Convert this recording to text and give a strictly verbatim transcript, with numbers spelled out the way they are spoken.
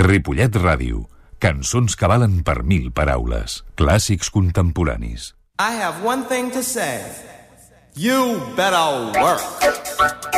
Ripollet Ràdio. Cançons que valen per mil paraules. Clàssics contemporanis. I have one thing to say. You better work.